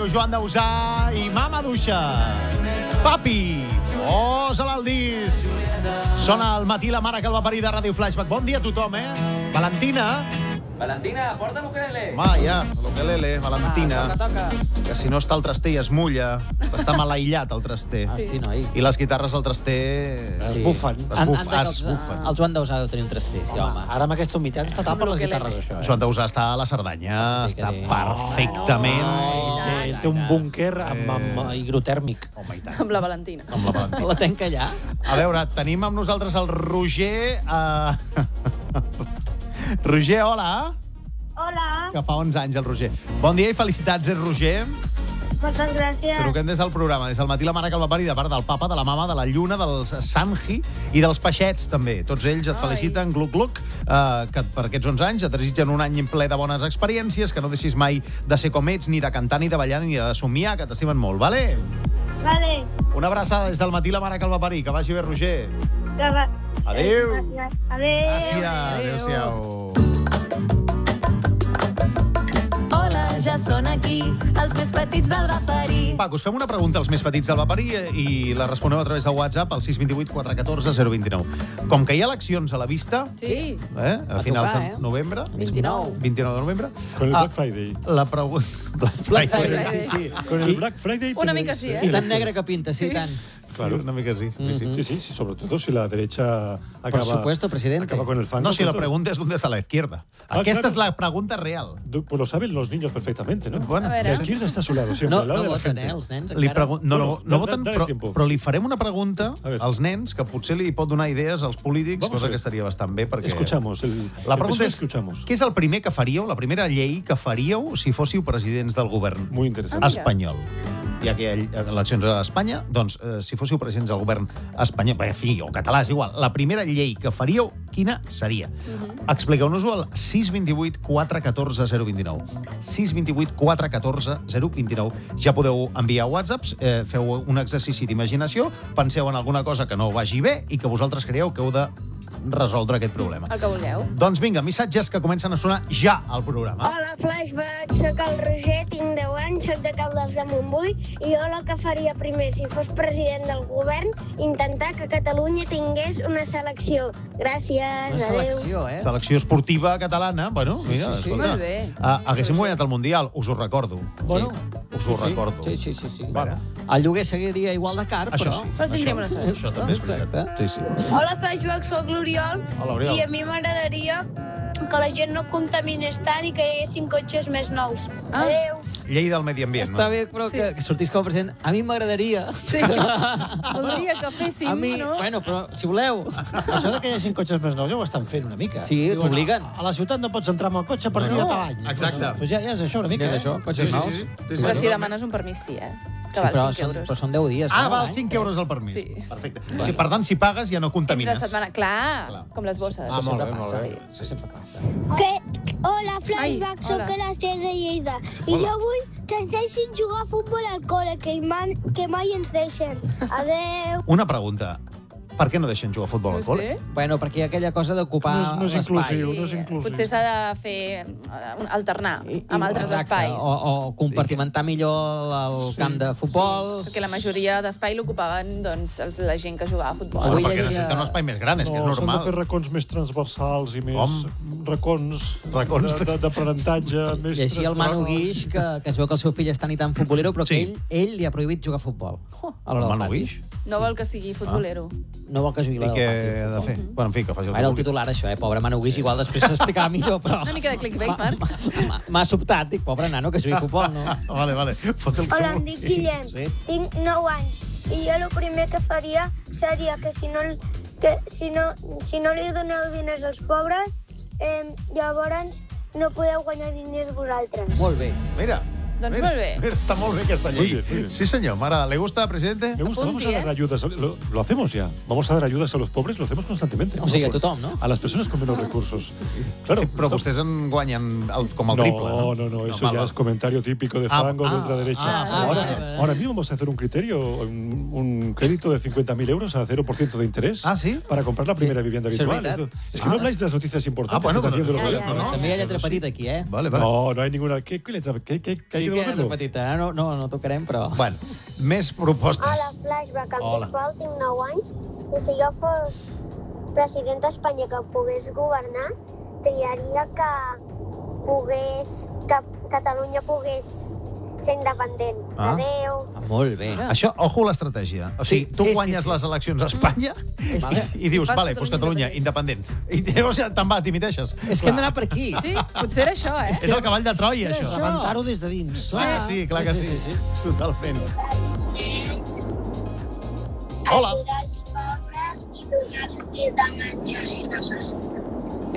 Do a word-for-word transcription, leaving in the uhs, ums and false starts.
diu Joan Dausà i Mama Duixa. Papi, posa-la al disc. Sona al matí la mare que el va parir de Ràdio Flashback. Bon dia a tothom, eh? Valentina. Valentina, porta l'ukelele. Home, ja, l'ukelele, Valentina. Ah, toca, toca. Que si no està el traster i es mulla. Està mal aïllat, el traster. Ah, sí, noi. I les guitarres del traster... Es bufen. Es, buf, es bufen. El Joan Dausà deu tenir un traster, sí, home. Ara amb aquesta humitat és fatal per les guitarres, això. Eh? Joan Dausà està a la Cerdanya. Sí, Està que- perfectament... Oh, ell té un búnquer amb, amb hidrotèrmic. Home, i tant. Amb la Valentina. Amb la Valentina. La tenc allà? A veure, tenim amb nosaltres el Roger... Uh... Roger, hola. Hola, Que fa onze anys, el Roger. Bon dia i felicitats, eh, Roger? moltes gràcies. Truquem des del programa, des del matí la mare que el va parir, de part del papa, de la mama, de la lluna, dels Sanji i dels peixets, també. Tots ells et feliciten, gluc-gluc, eh, que per aquests onze anys et desitgen un any ple de bones experiències, que no deixis mai de ser com ets, ni de cantar, ni de ballar, ni de somiar, que t'estimen molt, vale? Vale, Una abraçada des del matí la mare que el va parir. Que vagi bé, Roger. que va... Adéu. Adéu. Gràcies. Adéu-siau. Hola, ja són aquí, els més petits del va parir. Va, us fem una pregunta als més petits del va parir i la responeu a través de WhatsApp al sis dos vuit quatre un quatre zero dos nou. Com que hi ha eleccions a la vista, Sí. eh, a Va finals tocar, de eh? novembre, vint-i-nou. vint-i-nou de novembre, Con el ah, Black Friday. la pregunta... Black Black Friday. Friday, sí, sí. Con el Black Friday... Una tenéis, mica sí, eh, eh? I tan negre que pinta, sí, tant. Claro. Una mica sí. sí, sí. Sí, sí, sí, sobre todo si la derecha acaba, supuesto, presidente. acaba con el fango. No, si la pues, pregunta és d'on està la izquierda. Ah, Aquesta claro. és la pregunta real. du- Pues lo saben los niños perfectamente, ¿no? Bueno, A la veure. izquierda está a su lado, siempre, No, al lado no de la voten, gente. eh, els nens, Li encara. pregun- no, no, Bueno, no da- voten, dale però, tiempo. però li farem una pregunta A ver. als nens que potser li pot donar idees als polítics, Vamos a cosa ver. que estaria bastant bé, perquè... Escuchamos. El, La el pregunta P S O E és, escuchamos. què és el primer que faríeu, la primera llei que faríeu si fóssiu presidents del govern Muy interesante. Ah, mira. espanyol? Ja que hi ha eleccions a Espanya, doncs, eh, si fóssiu presidents del govern espanyol, bé, en fi, o català, és igual, la primera llei que faríeu, quina seria? Expliqueu-nos-ho al sis dos vuit quatre un quatre zero dos nou. sis dos vuit quatre un quatre zero dos nou. Ja podeu enviar whatsapps, eh, feu un exercici d'imaginació, penseu en alguna cosa que no vagi bé i que vosaltres creieu que heu de resoldre aquest problema. El que vulgueu. Doncs vinga, missatges que comencen a sonar ja al programa. Hola, Flashback, sóc el Roger, tinc deu anys, sóc de Caldes de Montbui i jo el que faria primer, si fos president del govern, intentar que Catalunya tingués una selecció. Gràcies, Una adéu. selecció, eh? Selecció esportiva catalana, bueno, mira, sí, sí. escolta. Molt bé. Uh, haguéssim guanyat el Mundial, us ho recordo. Bueno, Us ho recordo. sí, sí, sí. sí. Bueno. El lloguer seguiria igual de car, Això però... sí. Però tindríem una això, selecció. això també és veritat. Sí, sí. Hola, Flashback, sóc l'Oriol. Hola, Oriol. I a mi m'agradaria que la gent no contaminés tant i que hi haguessin cotxes més nous. Ah. Adéu. Llei del medi ambient, Està no? bé, però que, que sortís com a president. A mi m'agradaria... Sí. Voldria que féssim, A mi, no? bueno, però si voleu... Això de que hi hagi cotxes més nous ja ho estan fent una mica. Sí, Diuen, t'obliguen. A la ciutat no pots entrar amb el cotxe a partir No, de tal any. exacte. Pues ja, ja és això una mica, Ja és eh? això, cotxes nous. sí, sí. Però si demanes un permís, sí, eh? Que Sí, val però, cinc són, euros. però són deu dies. Ah, no, val l'any? cinc euros el permís. Sí. Perfecte. Si, per tant, si pagues ja no Entre contamines. setmana, clar, Clar. com les bosses. Ah, molt bé, Sempre molt passa, bé. sí. Sí, sempre passa. Que... Hola, Flashback, sóc hola. l'Ester de Lleida. I jo vull que ens deixin jugar a futbol al col·le, que, man... que mai ens deixen. Adéu. Una pregunta. Per què no deixen jugar a futbol No al col·le? sé. Bueno, perquè hi ha aquella cosa d'ocupar No és, no és l'espai. inclusiu, no és inclusiu. Potser s'ha de fer eh, alternar I- i- amb altres exacte, espais. O, o compartimentar millor el camp de futbol. Perquè la majoria d'espai l'ocupaven doncs, els- la gent que jugava a futbol. Avui Bueno, perquè llegia- necessiten un espai més gran, és que és No, s'han de fer normal. racons més transversals i més Com? racons, Racons de- de- d'aprenentatge. més I així el Manu Guix, que, que es veu que el seu fill és tan i tan futbolero, però que Sí. ell, ell li ha prohibit jugar a futbol. A l'hora El del Manu pati. Guix? No vol que sigui futbolero. No vol que jugui a I l'hora què del pati. ha de fer? Bueno, en fi, que faci el Era el que vulgui. titular, això, eh? Pobre Manu Guix, igual després s'explicava millor, però... Una mica de clickbait, Marc. M'ha- M'ha sobtat, dic, pobre nano, que jugui a futbol, no? Vale, vale. Fot el que Hola, em vulgui. dic Guillem, Sí. tinc nou anys i jo el primer que faria seria que si no, que si no, si no li doneu diners als pobres, eh, llavors no podeu guanyar diners vosaltres. Molt bé. Mira. Doncs mira, molt bé. Mira, está muy bien aquesta Muy llei. bien, muy bien. Sí, señor. Mara, ¿le gusta, presidente? Me gusta, vamos a Apunti, dar ¿eh? ayudas. Lo, lo hacemos ya. Vamos a dar ayudas a los pobres, lo hacemos constantemente. O sigui, a tothom, no? A las personas con menos recursos. Claro. Sí, però vostès en guanyen el, com el no, triple, no? no, no, eso mal, ya mal. es comentario típico de Ah, fangos de ah, ultraderecha. ah, ahora, vale, vale. ahora mismo vamos a hacer un criterio, un, un crédito de cincuenta mil euros a cero por ciento de interés. Ah, ¿sí? Para comprar la primera Sí. vivienda Eso es habitual. verdad. Es que no habláis de las noticias importantes. Ah, bueno, que está pero- haciendo el Ya, gobierno, ya, ¿no? També hi ha sí, lletra sí. petita aquí, eh? Vale, vale. No, no hay ninguna. ¿Qué, qué letra? ¿Qué, qué, qué hay sí quiero que de verlo. petita, eh? no, no, no tocarem, però... Bueno, més propostes. Hola, Flashback, em Hola. dic Pol, tinc nou anys, i si jo fos president d'Espanya que pogués governar, triaria que pogués, que Catalunya pogués ser independent. Ah. Adéu. Ah, molt bé. Això, ojo l'estratègia. O sigui, Sí, tu sí, sí, guanyes sí. les eleccions a Espanya i, Vale. i dius, Fas vale, doncs Catalunya, Catalunya independent. I llavors ja te'n vas, dimiteixes. És que hem d'anar per aquí. Sí, potser era això, eh? És el cavall de Troia, això. Levantar-ho des de dins. Clar que sí, clar que sí. Sí, sí, sí. Totalment. Hola. Ajudar els pobres i donar-los de menjar si necessiten.